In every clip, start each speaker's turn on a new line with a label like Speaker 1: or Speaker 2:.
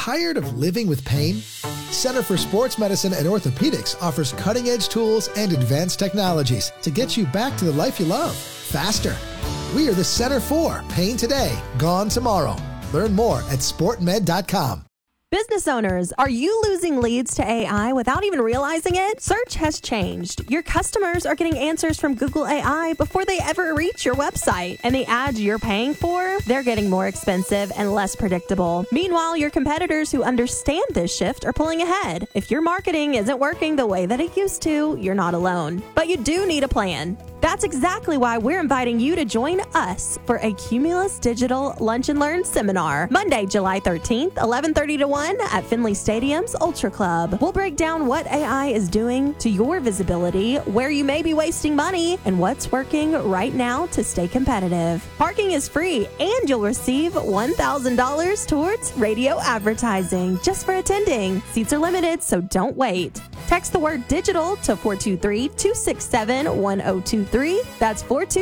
Speaker 1: Tired of living with pain? Center for Sports Medicine and Orthopedics offers cutting-edge tools and advanced technologies to get you back to the life you love, faster. We are the Center for Pain Today, Gone Tomorrow. Learn more at sportmed.com.
Speaker 2: Business owners, are you losing leads to AI without even realizing it? Search has changed. Your customers are getting answers from Google AI before they ever reach your website. And the ads you're paying for, they're getting more expensive and less predictable. Meanwhile, your competitors who understand this shift are pulling ahead. If your marketing isn't working the way that it used to, you're not alone. But you do need a plan. That's exactly why we're inviting you to join us for a Cumulus Digital Lunch and Learn seminar, Monday, July 13th, 11:30 to 1 at Finley Stadium's Ultra Club. We'll break down what AI is doing to your visibility, where you may be wasting money, and what's working right now to stay competitive. Parking is free, and you'll receive $1,000 towards radio advertising just for attending. Seats are limited, so don't wait. Text the word digital to 423-267-1023. That's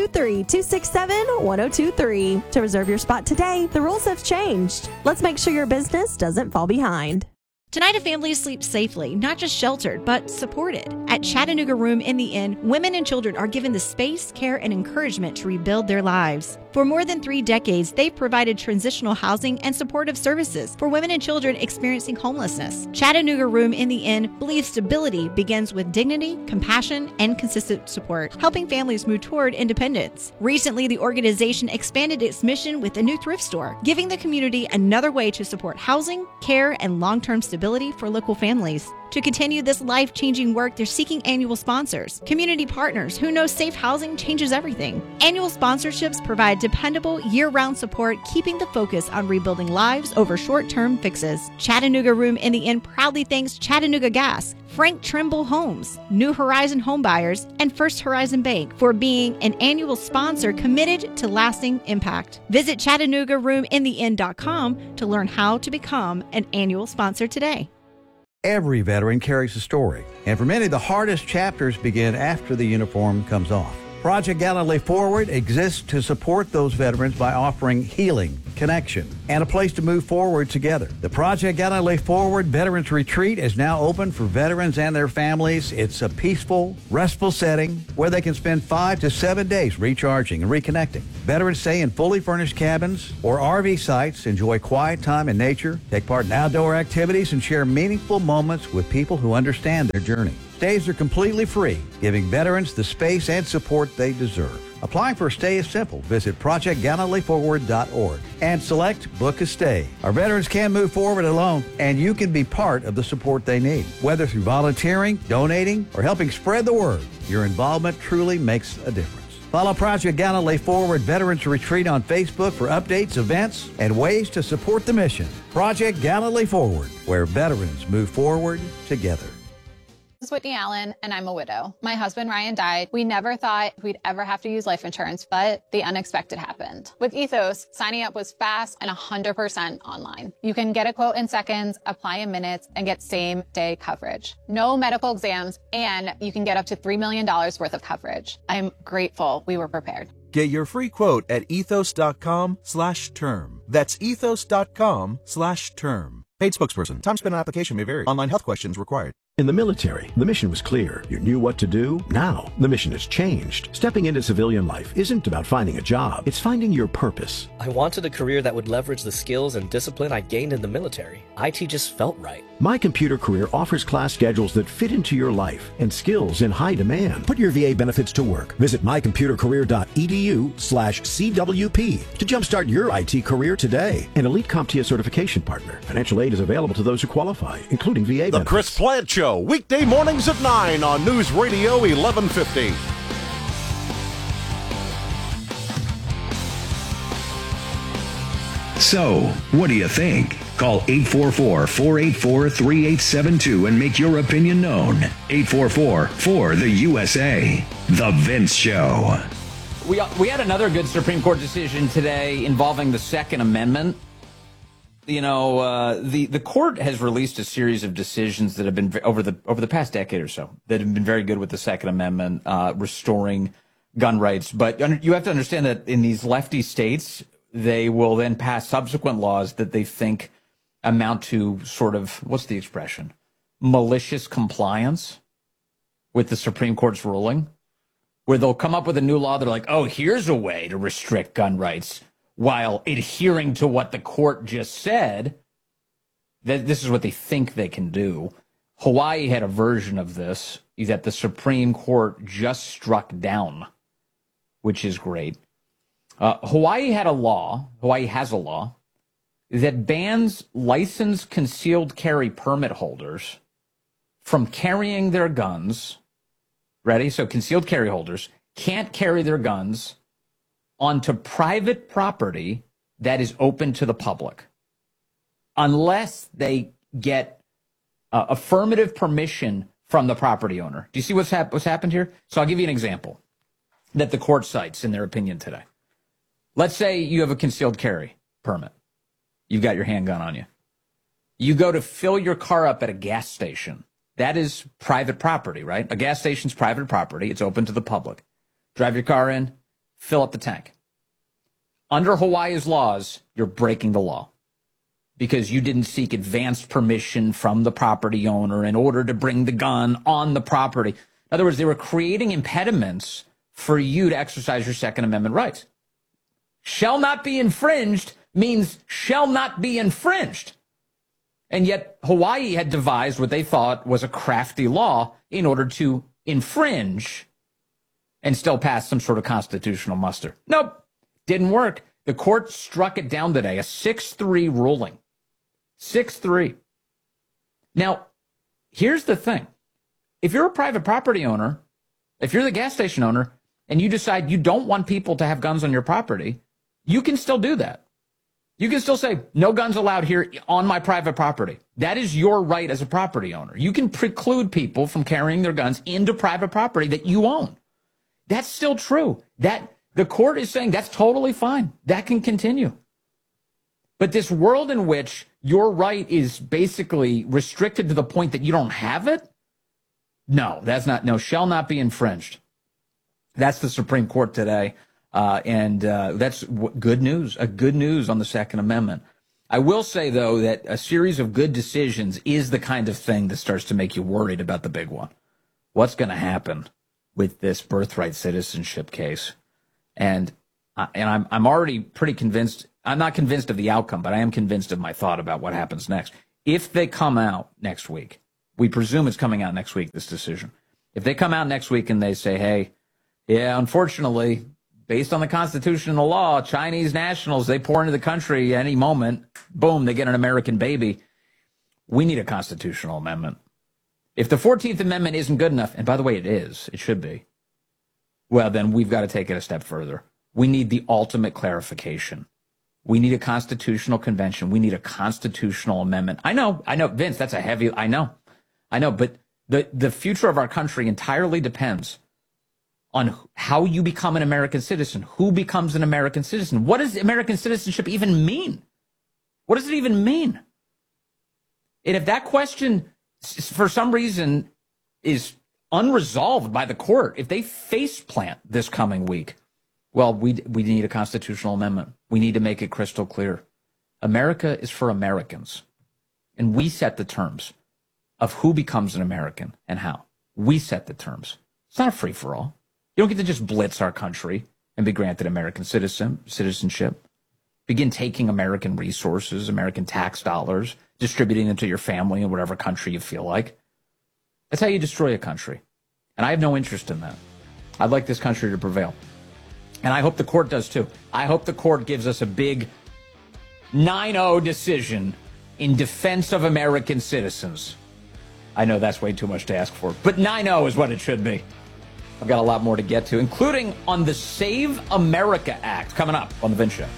Speaker 2: 423-267-1023 to reserve your spot today. The rules have changed. Let's make sure your business doesn't fall behind.
Speaker 3: Tonight, a family sleeps safely, not just sheltered, but supported. At Chattanooga Room in the Inn, women and children are given the space, care, and encouragement to rebuild their lives. For more than 3 decades, they've provided transitional housing and supportive services for women and children experiencing homelessness. Chattanooga Room in the Inn believes stability begins with dignity, compassion, and consistent support, helping families move toward independence. Recently, the organization expanded its mission with a new thrift store, giving the community another way to support housing, care, and long-term stability for local families. To continue this life-changing work, they're seeking annual sponsors, community partners who know safe housing changes everything. Annual sponsorships provide dependable, year-round support, keeping the focus on rebuilding lives over short-term fixes. Chattanooga Room in the Inn proudly thanks Chattanooga Gas, Frank Trimble Homes, New Horizon Homebuyers, and First Horizon Bank for being an annual sponsor committed to lasting impact. Visit ChattanoogaRoomInTheInn.com to learn how to become an annual sponsor today.
Speaker 4: Every veteran carries a story, and for many, the hardest chapters begin after the uniform comes off. Project Gallantly Forward exists to support those veterans by offering healing, connection, and a place to move forward together. The Project Gallantly Forward Veterans Retreat is now open for veterans and their families. It's a peaceful, restful setting where they can spend 5 to 7 days recharging and reconnecting. Veterans stay in fully furnished cabins or RV sites, enjoy quiet time in nature, take part in outdoor activities, and share meaningful moments with people who understand their journey. Stays are completely free, giving veterans the space and support they deserve. Applying for a stay is simple. Visit ProjectGallantlyForward.org and select Book a Stay. Our veterans can move forward alone, and you can be part of the support they need. Whether through volunteering, donating, or helping spread the word, your involvement truly makes a difference. Follow Project Gallantly Forward Veterans Retreat on Facebook for updates, events, and ways to support the mission. Project Gallantly Forward, where veterans move forward together.
Speaker 5: This is Whitney Allen, and I'm a widow. My husband, Ryan, died. We never thought we'd ever have to use life insurance, but the unexpected happened. With Ethos, signing up was fast and 100% online. You can get a quote in seconds, apply in minutes, and get same-day coverage. No medical exams, and you can get up to $3 million worth of coverage. I'm grateful we were prepared.
Speaker 6: Get your free quote at ethos.com/term. That's ethos.com/term. Paid spokesperson. Time spent on application may vary. Online health questions required.
Speaker 7: In the military, the mission was clear. You knew what to do. Now, the mission has changed. Stepping into civilian life isn't about finding a job. It's finding your purpose.
Speaker 8: I wanted a career that would leverage the skills and discipline I gained in the military. IT just felt right.
Speaker 7: My Computer Career offers class schedules that fit into your life and skills in high demand. Put your VA benefits to work. Visit mycomputercareer.edu/CWP to jumpstart your IT career today. An elite CompTIA certification partner. Financial aid is available to those who qualify, including VA benefits.
Speaker 9: The Chris Plant Show, weekday mornings at 9 on News Radio 1150.
Speaker 10: So, what do you think? Call 844-484-3872 and make your opinion known. 844-4-the-USA. The Vince Show.
Speaker 11: We had another good Supreme Court decision today involving the Second Amendment. You know, the court has released a series of decisions that have been over the past decade or so that have been very good with the Second Amendment, restoring gun rights. But you have to understand that in these lefty states, they will then pass subsequent laws that they think amount to sort of, what's the expression? Malicious compliance with the Supreme Court's ruling, where they'll come up with a new law. They're like, oh, here's a way to restrict gun rights while adhering to what the court just said. This is what they think they can do. Hawaii had a version of this that the Supreme Court just struck down, which is great. Hawaii has a law that bans licensed concealed carry permit holders from carrying their guns. Ready? So concealed carry holders can't carry their guns onto private property that is open to the public unless they get affirmative permission from the property owner. Do you see what's happened here? So I'll give you an example that the court cites in their opinion today. Let's say you have a concealed carry permit. You've got your handgun on you. You go to fill your car up at a gas station. That is private property, right? A gas station's private property. It's open to the public. Drive your car in, fill up the tank. Under Hawaii's laws, you're breaking the law because you didn't seek advanced permission from the property owner in order to bring the gun on the property. In other words, they were creating impediments for you to exercise your Second Amendment rights. Shall not be infringed means shall not be infringed. And yet Hawaii had devised what they thought was a crafty law in order to infringe and still pass some sort of constitutional muster. Nope, didn't work. The court struck it down today, a 6-3 ruling. 6-3. Now, here's the thing. If you're a private property owner, if you're the gas station owner, and you decide you don't want people to have guns on your property, you can still do that. You can still say, no guns allowed here on my private property. That is your right as a property owner. You can preclude people from carrying their guns into private property that you own. That's still true. The court is saying that's totally fine. That can continue. But this world in which your right is basically restricted to the point that you don't have it, no, shall not be infringed. That's the Supreme Court today. And that's good news, good news on the Second Amendment. I will say, though, that a series of good decisions is the kind of thing that starts to make you worried about the big one. What's going to happen with this birthright citizenship case? And I'm already pretty convinced. I'm not convinced of the outcome, but I am convinced of my thought about what happens next. If they come out next week, we presume it's coming out next week, this decision. If they come out next week and they say, hey, yeah, unfortunately, based on the Constitution and the law, Chinese nationals, they pour into the country at any moment, boom, they get an American baby. We need a constitutional amendment. If the 14th Amendment isn't good enough, and by the way, it should be, well, then we've got to take it a step further. We need the ultimate clarification. We need a constitutional convention. We need a constitutional amendment. I know, Vince, that's a heavy, I know, but the future of our country entirely depends on how you become an American citizen. Who becomes an American citizen? What does American citizenship even mean? What does it even mean? And if that question, for some reason, is unresolved by the court, if they face plant this coming week, well, we need a constitutional amendment. We need to make it crystal clear. America is for Americans. And we set the terms of who becomes an American and how. We set the terms. It's not a free-for-all. You don't get to just blitz our country and be granted American citizenship. Begin taking American resources, American tax dollars, distributing them to your family in whatever country you feel like. That's how you destroy a country. And I have no interest in that. I'd like this country to prevail. And I hope the court does too. I hope the court gives us a big 9-0 decision in defense of American citizens. I know that's way too much to ask for, but 9-0 is what it should be. I've got a lot more to get to, including on the Save America Act, coming up on The Vince Show.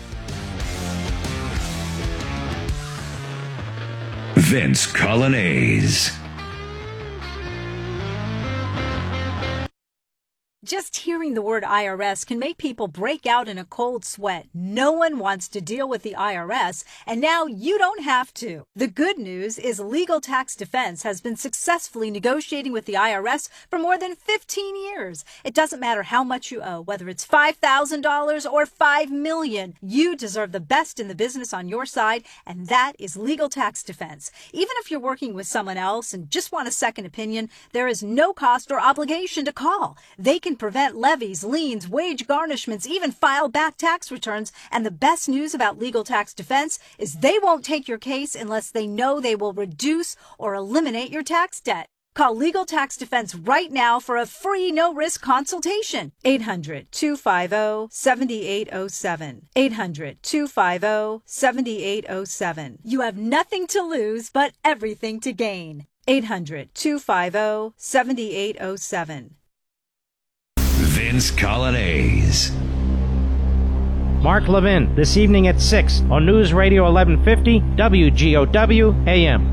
Speaker 10: Vince Colonnese.
Speaker 12: Just hearing the word IRS can make people break out in a cold sweat. No one wants to deal with the IRS, and now you don't have to. The good news is Legal Tax Defense has been successfully negotiating with the IRS for more than 15 years. It doesn't matter how much you owe, whether it's $5,000 or $5 million. You deserve the best in the business on your side, and that is Legal Tax Defense. Even if you're working with someone else and just want a second opinion, there is no cost or obligation to call. They can prevent levies, liens, wage garnishments, even file back tax returns. And the best news about Legal Tax Defense is they won't take your case unless they know they will reduce or eliminate your tax debt. Call Legal Tax Defense right now for a free no-risk consultation. 800-250-7807. 800-250-7807. You have nothing to lose but everything to gain. 800-250-7807.
Speaker 10: Vince Colonnese.
Speaker 13: Mark Levin, this evening at 6 on News Radio 1150 WGOW AM.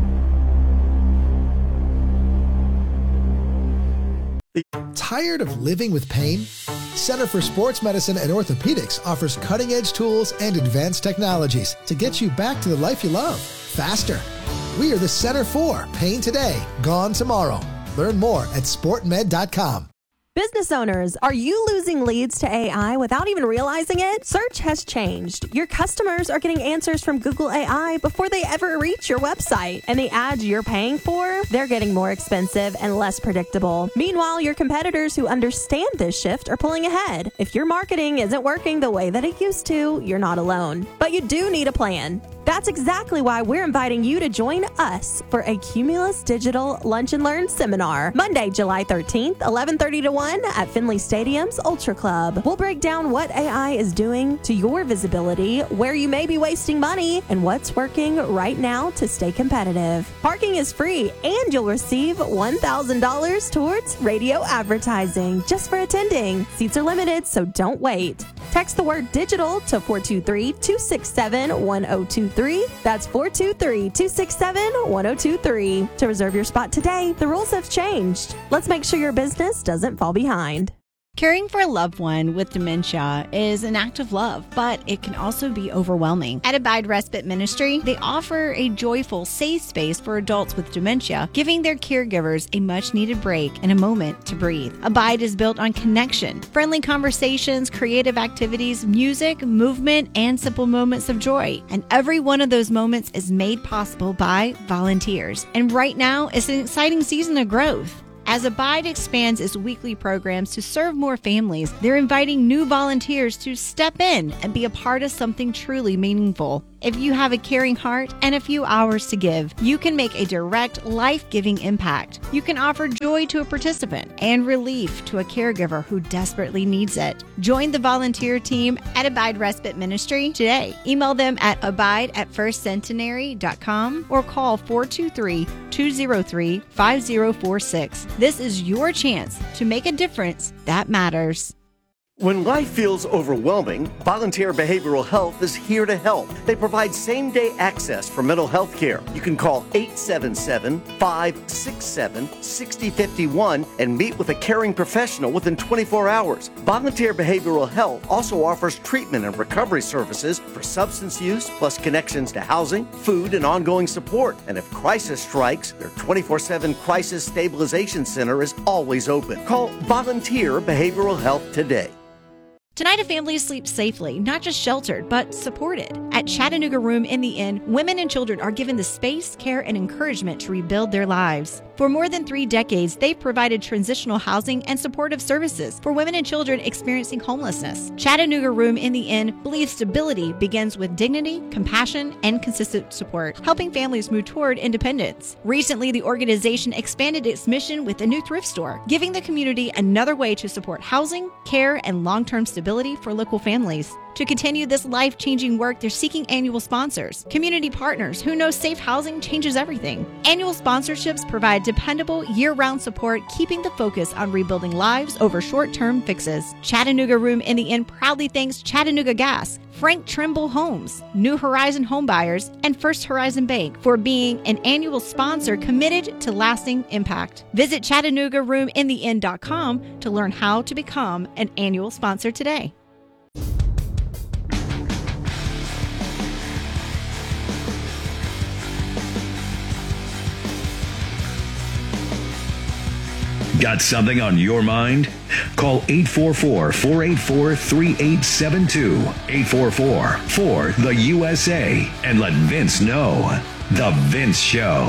Speaker 1: Tired of living with pain? Center for Sports Medicine and Orthopedics offers cutting-edge tools and advanced technologies to get you back to the life you love, faster. We are the Center for Pain Today, Gone Tomorrow. Learn more at sportmed.com.
Speaker 2: Business owners, are you losing leads to AI without even realizing it? Search has changed. Your customers are getting answers from Google AI before they ever reach your website. And the ads you're paying for, they're getting more expensive and less predictable. Meanwhile, your competitors who understand this shift are pulling ahead. If your marketing isn't working the way that it used to, you're not alone. But you do need a plan. That's exactly why we're inviting you to join us for a Cumulus Digital Lunch and Learn seminar, Monday, July 13th, 11:30 to 1 at Finley Stadium's Ultra Club. We'll break down what AI is doing to your visibility, where you may be wasting money, and what's working right now to stay competitive. Parking is free, and you'll receive $1,000 towards radio advertising just for attending. Seats are limited, so don't wait. Text the word digital to 423-267-1023. That's 423-267-1023 to reserve your spot today. The rules have changed. Let's make sure your business doesn't fall behind.
Speaker 3: Caring for a loved one with dementia is an act of love, but it can also be overwhelming. At Abide Respite Ministry, they offer a joyful, safe space for adults with dementia, giving their caregivers a much-needed break and a moment to breathe. Abide is built on connection, friendly conversations, creative activities, music, movement, and simple moments of joy. And every one of those moments is made possible by volunteers. And right now, it's an exciting season of growth. As Abide expands its weekly programs to serve more families, they're inviting new volunteers to step in and be a part of something truly meaningful. If you have a caring heart and a few hours to give, you can make a direct, life-giving impact. You can offer joy to a participant and relief to a caregiver who desperately needs it. Join the volunteer team at Abide Respite Ministry today. Email them at abide@firstcentenary.com or call 423-203-5046. This is your chance to make a difference that matters.
Speaker 14: When life feels overwhelming, Volunteer Behavioral Health is here to help. They provide same-day access for mental health care. You can call 877-567-6051 and meet with a caring professional within 24 hours. Volunteer Behavioral Health also offers treatment and recovery services for substance use, plus connections to housing, food, and ongoing support. And if crisis strikes, their 24/7 Crisis Stabilization Center is always open. Call Volunteer Behavioral Health today.
Speaker 3: Tonight, a family sleeps safely, not just sheltered, but supported. At Chattanooga Room in the Inn, women and children are given the space, care, and encouragement to rebuild their lives. For more than 3 decades, they've provided transitional housing and supportive services for women and children experiencing homelessness. Chattanooga Room in the Inn believes stability begins with dignity, compassion, and consistent support, helping families move toward independence. Recently, the organization expanded its mission with a new thrift store, giving the community another way to support housing, care, and long-term stability for local families. To continue this life-changing work, they're seeking annual sponsors, community partners who know safe housing changes everything. Annual sponsorships provide dependable, year-round support, keeping the focus on rebuilding lives over short-term fixes. Chattanooga Room in the Inn proudly thanks Chattanooga Gas, Frank Trimble Homes, New Horizon Homebuyers, and First Horizon Bank for being an annual sponsor committed to lasting impact. Visit ChattanoogaRoomInTheInn.com to learn how to become an annual sponsor today.
Speaker 10: Got something on your mind? Call 844-484-3872. 844-4-THE-USA and let Vince know. The Vince Show.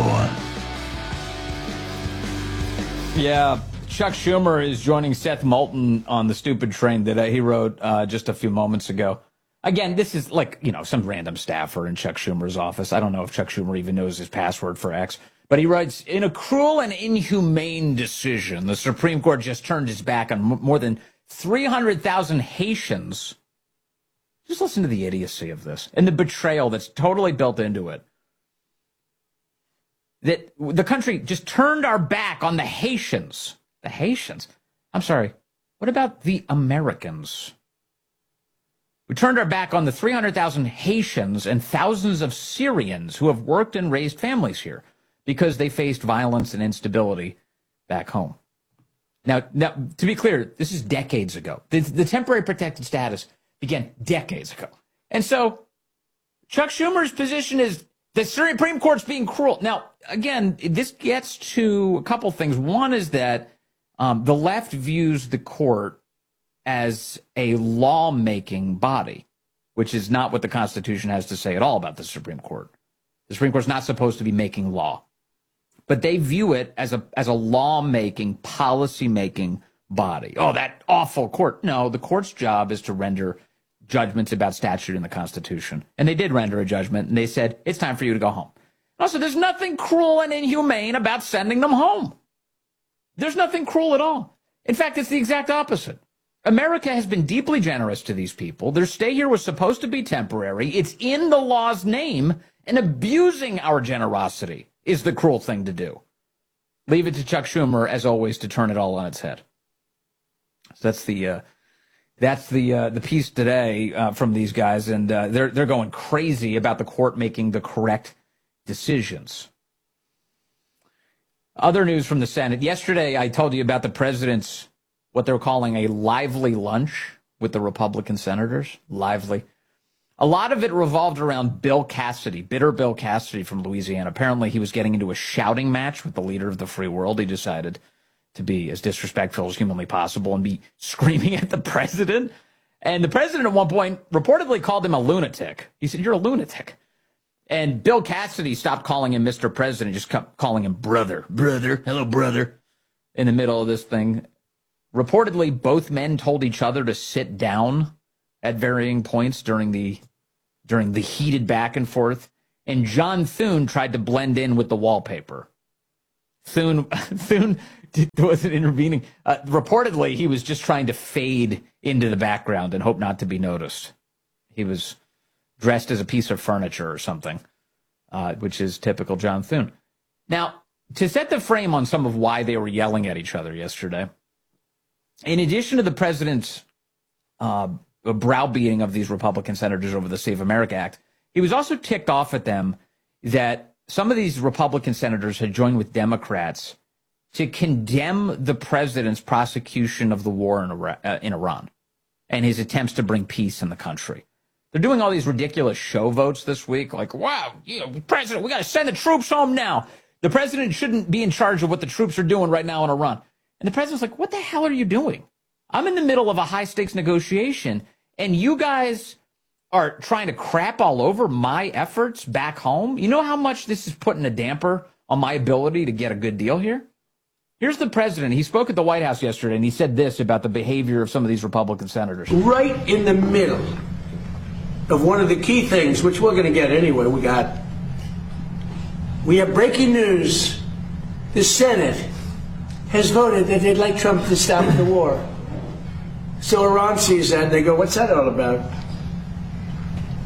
Speaker 11: Yeah, Chuck Schumer is joining Seth Moulton on the stupid train that he wrote just a few moments ago. Again, this is like, some random staffer in Chuck Schumer's office. I don't know if Chuck Schumer even knows his password for X. But he writes, in a cruel and inhumane decision, the Supreme Court just turned its back on more than 300,000 Haitians. Just listen to the idiocy of this and the betrayal that's totally built into it. That the country just turned our back on the Haitians. The Haitians? I'm sorry. What about the Americans? We turned our back on the 300,000 Haitians and thousands of Syrians who have worked and raised families here, because they faced violence and instability back home. Now, to be clear, this is decades ago. The temporary protected status began decades ago. And so Chuck Schumer's position is the Supreme Court's being cruel. Now, again, this gets to a couple things. One is that the left views the court as a lawmaking body, which is not what the Constitution has to say at all about the Supreme Court. The Supreme Court's not supposed to be making law. But they view it as a law-making, policy-making body. Oh, that awful court. No, the court's job is to render judgments about statute and the Constitution. And they did render a judgment, and they said, it's time for you to go home. Also, there's nothing cruel and inhumane about sending them home. There's nothing cruel at all. In fact, it's the exact opposite. America has been deeply generous to these people. Their stay here was supposed to be temporary. It's in the law's name, and abusing our generosity is the cruel thing to do. Leave it to Chuck Schumer, as always, to turn it all on its head. So that's the piece today from these guys, and they're going crazy about the court making the correct decisions. Other news from the Senate. Yesterday, I told you about the president's, what they're calling a lively lunch with the Republican senators. Lively. A lot of it revolved around Bill Cassidy, bitter Bill Cassidy from Louisiana. Apparently, he was getting into a shouting match with the leader of the free world. He decided to be as disrespectful as humanly possible and be screaming at the president. And the president at one point reportedly called him a lunatic. He said, "You're a lunatic." And Bill Cassidy stopped calling him Mr. President, just kept calling him brother. Brother, hello, brother, in the middle of this thing. Reportedly, both men told each other to sit down at varying points during the heated back and forth, and John Thune tried to blend in with the wallpaper. Thune wasn't intervening. Reportedly, he was just trying to fade into the background and hope not to be noticed. He was dressed as a piece of furniture or something, which is typical John Thune. Now, to set the frame on some of why they were yelling at each other yesterday, in addition to the president's browbeating of these Republican senators over the Save America Act, he was also ticked off at them that some of these Republican senators had joined with Democrats to condemn the president's prosecution of the war in Iran and his attempts to bring peace in the country. They're doing all these ridiculous show votes this week, like, wow, president, we got to send the troops home now. The president shouldn't be in charge of what the troops are doing right now in Iran. And the president's like, what the hell are you doing? I'm in the middle of a high-stakes negotiation, and you guys are trying to crap all over my efforts back home. You know how much this is putting a damper on my ability to get a good deal here? Here's the president. He spoke at the White House yesterday, and he said this about the behavior of some of these Republican senators.
Speaker 15: Right in the middle of one of the key things, which we're going to get anyway, we have breaking news. The Senate has voted that they'd like Trump to stop the war. So Iran sees that and they go, what's that all about?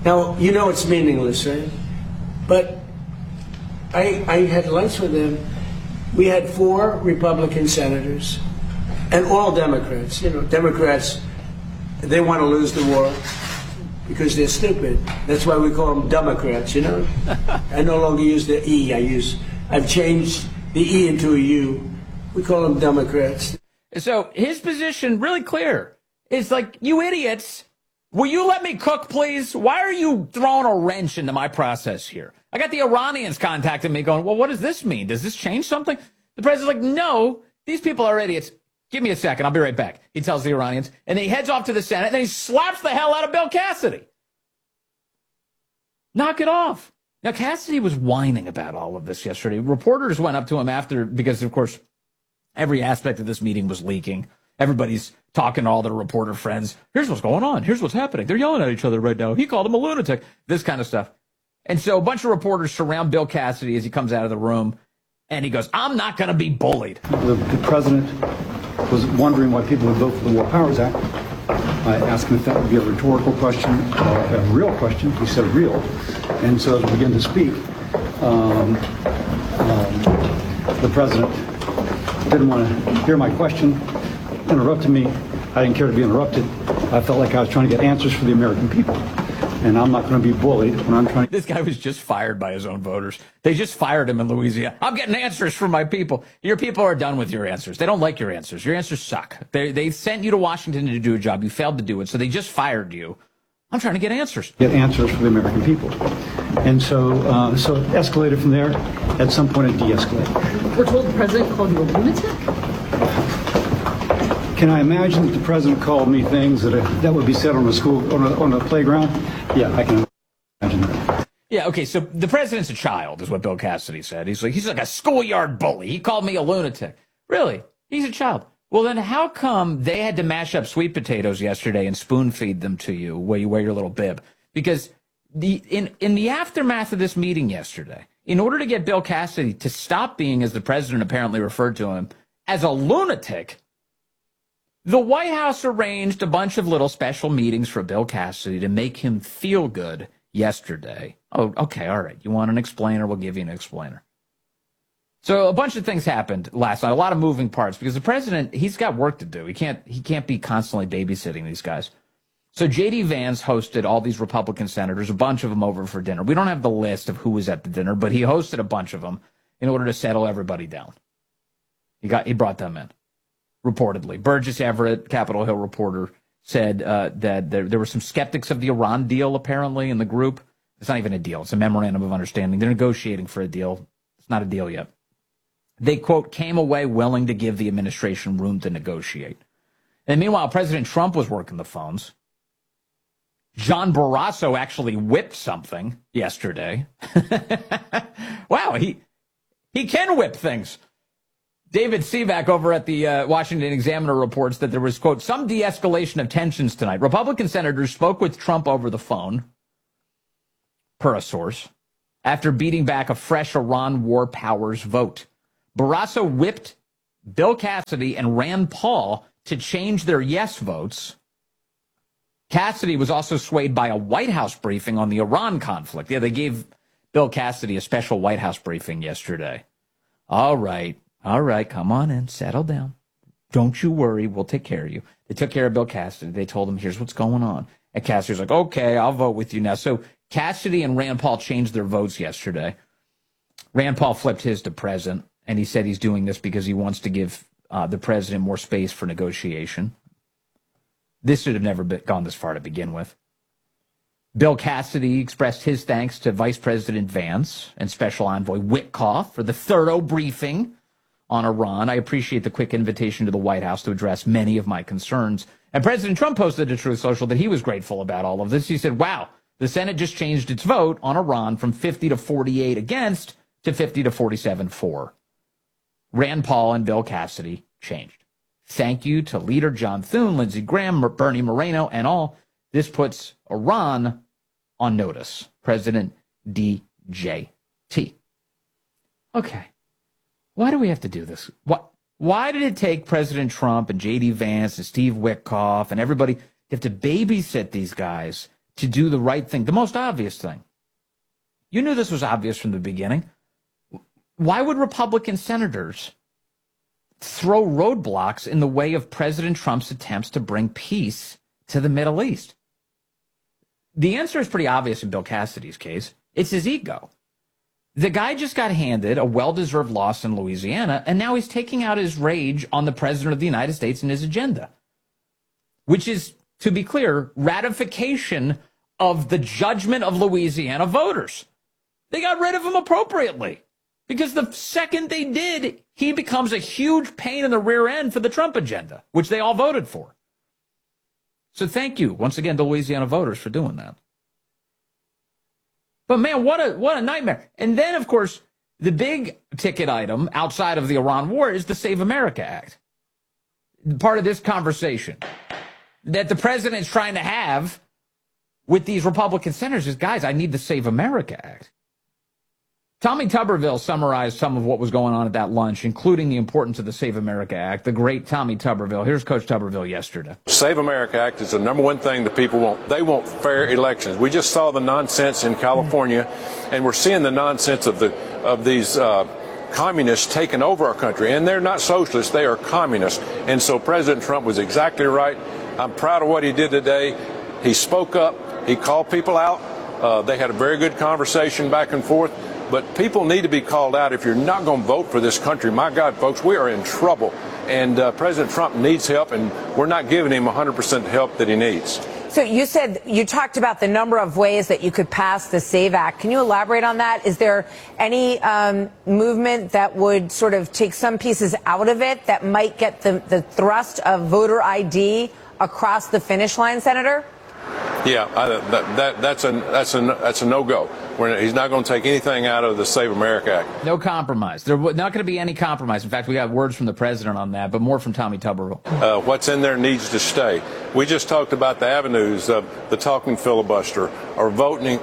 Speaker 15: Now, you know it's meaningless, right? But I had lunch with them. We had 4 Republican senators and all Democrats. You know, Democrats, they want to lose the war because they're stupid. That's why we call them Democrats, you know? I no longer use the E. I've changed the E into a U. We call them Democrats.
Speaker 11: So his position, really clear. It's like, you idiots, will you let me cook, please? Why are you throwing a wrench into my process here? I got the Iranians contacting me going, well, what does this mean? Does this change something? The president's like, no, these people are idiots. Give me a second. I'll be right back. He tells the Iranians. And then he heads off to the Senate, and then he slaps the hell out of Bill Cassidy. Knock it off. Now, Cassidy was whining about all of this yesterday. Reporters went up to him after, because, of course, every aspect of this meeting was leaking. Everybody's talking to all their reporter friends. Here's what's going on. Here's what's happening. They're yelling at each other right now. He called him a lunatic. This kind of stuff. And so a bunch of reporters surround Bill Cassidy as he comes out of the room, and he goes, I'm not going to be bullied.
Speaker 16: The president was wondering why people would vote for the War Powers Act. I asked him if that would be a rhetorical question or a real question. He said real. And so as we began to speak, the president didn't want to hear my question, interrupted me. I didn't care to be interrupted. I felt like I was trying to get answers for the American people. And I'm not going to be bullied when I'm trying to...
Speaker 11: This guy was just fired by his own voters. They just fired him in Louisiana. I'm getting answers from my people. Your people are done with your answers. They don't like your answers. Your answers suck. They sent you to Washington to do a job. You failed to do it, so they just fired you. I'm trying to get answers.
Speaker 16: Get answers for the American people. And so it escalated from there. At some point, it de-escalated.
Speaker 17: We're told the president called you a lunatic?
Speaker 16: Can I imagine that the president called me things that would be said on a playground? Yeah, I can imagine that.
Speaker 11: Yeah, okay, so the president's a child, is what Bill Cassidy said. He's like a schoolyard bully. He called me a lunatic. Really? He's a child. Well, then how come they had to mash up sweet potatoes yesterday and spoon feed them to you while you wear your little bib? Because in the aftermath of this meeting yesterday, in order to get Bill Cassidy to stop being, as the president apparently referred to him, as a lunatic, the White House arranged a bunch of little special meetings for Bill Cassidy to make him feel good yesterday. Oh, okay, all right. You want an explainer? We'll give you an explainer. So a bunch of things happened last night, a lot of moving parts, because the president, he's got work to do. He can't be constantly babysitting these guys. So J.D. Vance hosted all these Republican senators, a bunch of them over for dinner. We don't have the list of who was at the dinner, but he hosted a bunch of them in order to settle everybody down. He brought them in. Reportedly, Burgess Everett, Capitol Hill reporter, said that there were some skeptics of the Iran deal, apparently, in the group. It's not even a deal. It's a memorandum of understanding. They're negotiating for a deal. It's not a deal yet. They, quote, came away willing to give the administration room to negotiate. And meanwhile, President Trump was working the phones. John Barrasso actually whipped something yesterday. Wow, he can whip things. David Sivak over at the Washington Examiner reports that there was, quote, some de-escalation of tensions tonight. Republican senators spoke with Trump over the phone, per a source, after beating back a fresh Iran war powers vote. Barrasso whipped Bill Cassidy and Rand Paul to change their yes votes. Cassidy was also swayed by a White House briefing on the Iran conflict. Yeah, they gave Bill Cassidy a special White House briefing yesterday. All right, come on in, settle down. Don't you worry, we'll take care of you. They took care of Bill Cassidy. They told him, here's what's going on. And Cassidy's like, okay, I'll vote with you now. So Cassidy and Rand Paul changed their votes yesterday. Rand Paul flipped his to present, and he said he's doing this because he wants to give the president more space for negotiation. This should have never gone this far to begin with. Bill Cassidy expressed his thanks to Vice President Vance and Special Envoy Witkoff for the thorough briefing on Iran. I appreciate the quick invitation to the White House to address many of my concerns. And President Trump posted to Truth Social that he was grateful about all of this. He said, wow, the Senate just changed its vote on Iran from 50 to 48 against to 50 to 47 for. Rand Paul and Bill Cassidy changed. Thank you to Leader John Thune, Lindsey Graham, Bernie Moreno, and all. This puts Iran on notice. President DJT. Okay. Why do we have to do this? Why did it take President Trump and J.D. Vance and Steve Witkoff and everybody have to babysit these guys to do the right thing, the most obvious thing. You knew this was obvious from the beginning. Why would Republican senators throw roadblocks in the way of President Trump's attempts to bring peace to the Middle East? The answer is pretty obvious in Bill Cassidy's case. It's his ego. The guy just got handed a well-deserved loss in Louisiana, and now he's taking out his rage on the President of the United States and his agenda, which is, to be clear, ratification of the judgment of Louisiana voters. They got rid of him appropriately, because the second they did, he becomes a huge pain in the rear end for the Trump agenda, which they all voted for. So thank you, once again, to Louisiana voters for doing that. But man, what a nightmare. And then, of course, the big ticket item outside of the Iran war is the Save America Act. Part of this conversation that the president's trying to have with these Republican senators is, guys, I need the Save America Act. Tommy Tuberville summarized some of what was going on at that lunch, including the importance of the Save America Act. The great Tommy Tuberville. Here's Coach Tuberville yesterday.
Speaker 18: Save America Act is the number one thing that people want. They want fair elections. We just saw the nonsense in California, and we're seeing the nonsense of these communists taking over our country. And they're not socialists. They are communists. And so President Trump was exactly right. I'm proud of what he did today. He spoke up. He called people out. They had a very good conversation back and forth. But people need to be called out. If you're not going to vote for this country, my God, folks, we are in trouble. And President Trump needs help, and we're not giving him 100% help that he needs.
Speaker 19: So you talked about the number of ways that you could pass the SAVE Act. Can you elaborate on that? Is there any movement that would sort of take some pieces out of it that might get the thrust of voter ID across the finish line, Senator?
Speaker 18: Yeah, that's a no-go. He's not going to take anything out of the Save America Act.
Speaker 11: No compromise. There's not going to be any compromise. In fact, we got words from the president on that, but more from Tommy Tuberville.
Speaker 18: What's in there needs to stay. We just talked about the avenues of the talking filibuster, or voting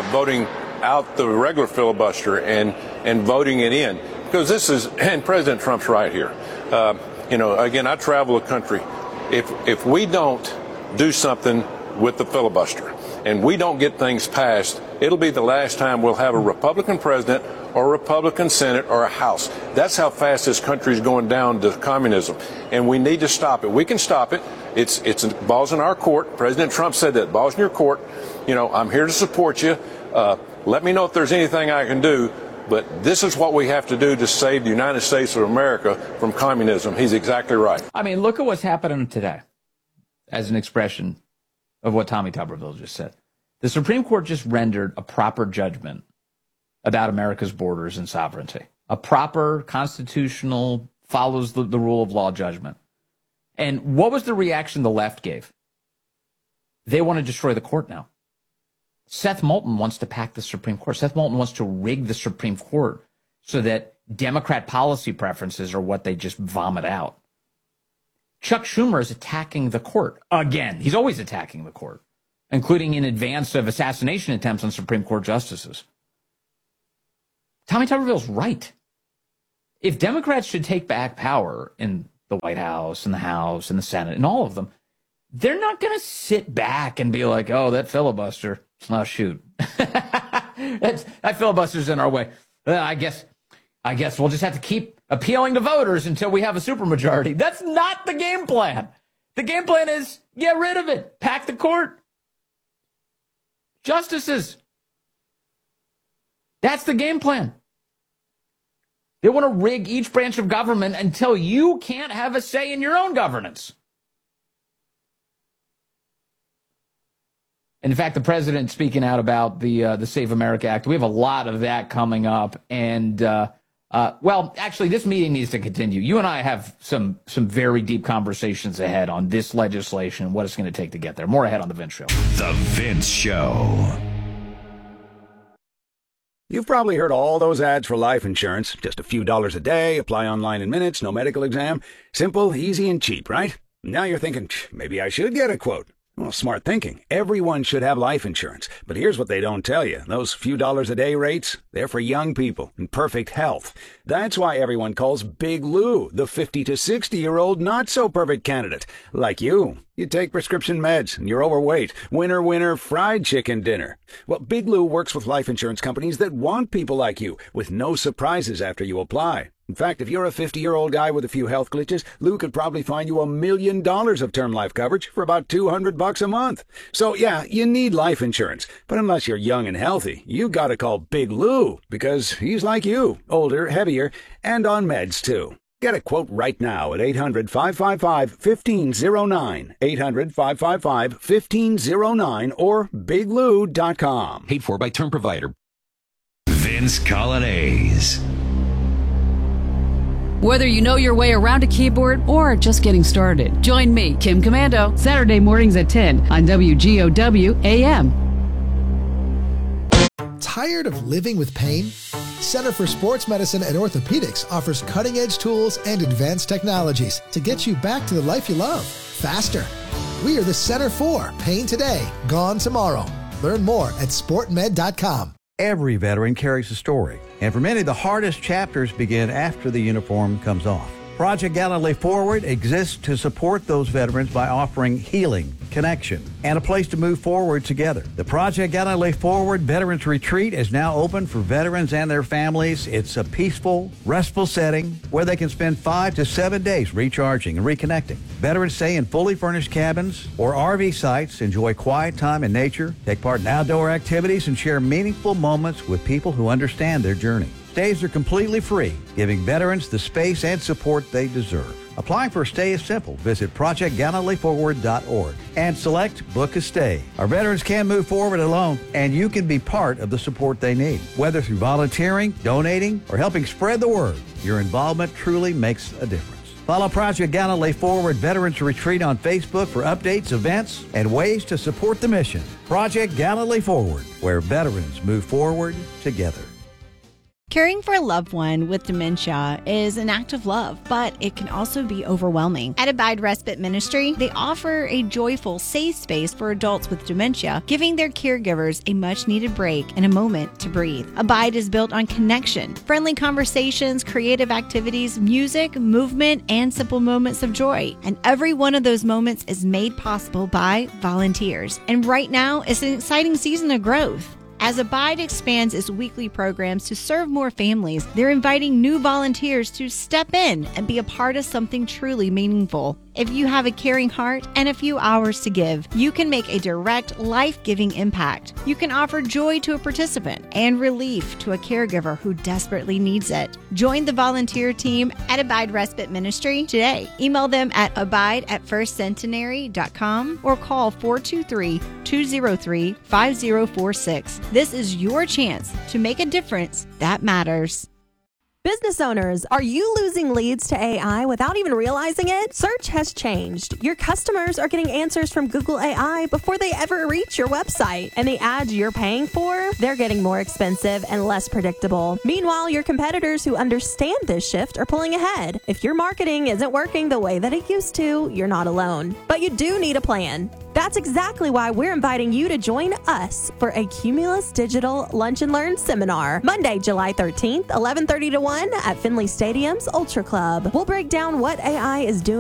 Speaker 18: out the regular filibuster and voting it in. Because this is, and President Trump's right here. Again, I travel the country. If we don't do something with the filibuster and we don't get things passed, it'll be the last time we'll have a Republican president or a Republican Senate or a House. That's how fast this country is going down to communism, and we need to stop it. We can stop it. It's ball's in our court. President Trump said that. Ball's in your court. I'm here to support you. Let me know if there's anything I can do. But this is what we have to do to save the United States of America from communism. He's exactly right.
Speaker 11: I mean, look at what's happening today as an expression of what Tommy Tuberville just said. The Supreme Court just rendered a proper judgment about America's borders and sovereignty. A proper constitutional, follows the rule of law judgment. And what was the reaction the left gave? They want to destroy the court now. Seth Moulton wants to pack the Supreme Court. Seth Moulton wants to rig the Supreme Court so that Democrat policy preferences are what they just vomit out. Chuck Schumer is attacking the court again. He's always attacking the court, including in advance of assassination attempts on Supreme Court justices. Tommy Tuberville's right. If Democrats should take back power in the White House and the House and the Senate and all of them, they're not going to sit back and be like, oh, that filibuster. Oh, shoot. That filibuster's in our way. I guess we'll just have to keep appealing to voters until we have a supermajority. That's not the game plan. The game plan is get rid of it. Pack the court. Justices. That's the game plan. They want to rig each branch of government until you can't have a say in your own governance. And in fact, the president speaking out about the Save America Act, we have a lot of that coming up. And, actually, this meeting needs to continue. You and I have some very deep conversations ahead on this legislation and what it's going to take to get there. More ahead on The Vince Show.
Speaker 10: The Vince Show.
Speaker 20: You've probably heard all those ads for life insurance. Just a few dollars a day, apply online in minutes, no medical exam. Simple, easy, and cheap, right? Now you're thinking, maybe I should get a quote. Well, smart thinking. Everyone should have life insurance. But here's what they don't tell you. Those few dollars a day rates, they're for young people in perfect health. That's why everyone calls Big Lou the 50 to 60-year-old not-so-perfect candidate. Like you. You take prescription meds and you're overweight. Winner, winner, fried chicken dinner. Well, Big Lou works with life insurance companies that want people like you, with no surprises after you apply. In fact, if you're a 50-year-old guy with a few health glitches, Lou could probably find you $1 million of term life coverage for about $200 a month. So yeah, you need life insurance. But unless you're young and healthy, you gotta call Big Lou, because he's like you, older, heavier, and on meds too. Get a quote right now at 800-555-1509, 800-555-1509, or biglou.com.
Speaker 10: Paid for by term provider. Vince Colonnese.
Speaker 17: Whether you know your way around a keyboard or just getting started, join me, Kim Commando, Saturday mornings at 10 on WGOW AM.
Speaker 1: Tired of living with pain? Center for Sports Medicine and Orthopedics offers cutting-edge tools and advanced technologies to get you back to the life you love, faster. We are the Center for Pain Today, Gone Tomorrow. Learn more at sportmed.com.
Speaker 4: Every veteran carries a story, and for many, the hardest chapters begin after the uniform comes off. Project Gallantly Forward exists to support those veterans by offering healing, connection, and a place to move forward together. The Project Gallantly Forward Veterans Retreat is now open for veterans and their families. It's a peaceful, restful setting where they can spend 5 to 7 days recharging and reconnecting. Veterans stay in fully furnished cabins or RV sites, enjoy quiet time in nature, take part in outdoor activities, and share meaningful moments with people who understand their journey. Stays are completely free, giving veterans the space and support they deserve. Applying for a stay is simple. Visit ProjectGallantlyForward.org and select Book a Stay. Our veterans can move forward alone, and you can be part of the support they need. Whether through volunteering, donating, or helping spread the word, your involvement truly makes a difference. Follow Project Gallantly Forward Veterans Retreat on Facebook for updates, events, and ways to support the mission. Project Gallantly Forward, where veterans move forward together.
Speaker 3: Caring for a loved one with dementia is an act of love, but it can also be overwhelming. At Abide Respite Ministry, they offer a joyful, safe space for adults with dementia, giving their caregivers a much-needed break and a moment to breathe. Abide is built on connection, friendly conversations, creative activities, music, movement, and simple moments of joy. And every one of those moments is made possible by volunteers. And right now is an exciting season of growth. As Abide expands its weekly programs to serve more families, they're inviting new volunteers to step in and be a part of something truly meaningful. If you have a caring heart and a few hours to give, you can make a direct, life-giving impact. You can offer joy to a participant and relief to a caregiver who desperately needs it. Join the volunteer team at Abide Respite Ministry today. Email them at abide@firstcentenary.com or call 423-203-5046. This is your chance to make a difference that matters.
Speaker 2: Business owners, are you losing leads to AI without even realizing it? Search has changed. Your customers are getting answers from Google AI before they ever reach your website. And the ads you're paying for, they're getting more expensive and less predictable. Meanwhile, your competitors who understand this shift are pulling ahead. If your marketing isn't working the way that it used to, you're not alone. But you do need a plan. That's exactly why we're inviting you to join us for a Cumulus Digital Lunch and Learn seminar, Monday, July 13th, 11:30 to 1 at Finley Stadium's Ultra Club. We'll break down what AI is doing